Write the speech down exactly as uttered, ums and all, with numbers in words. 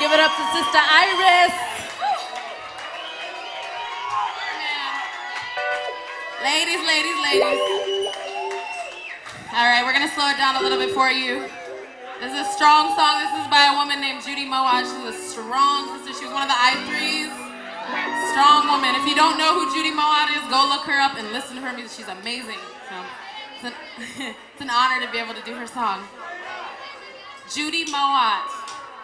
Give it up to Sister Iris. Ladies, ladies, ladies. All right, we're gonna slow it down a little bit for you. This is a strong song. This is by a woman named Judy Mowatt. She's a strong sister. She was one of the I threes. Strong woman. If you don't know who Judy Mowatt is, go look her up and listen to her music. She's amazing. So it's an, it's an honor to be able to do her song. Judy Mowatt.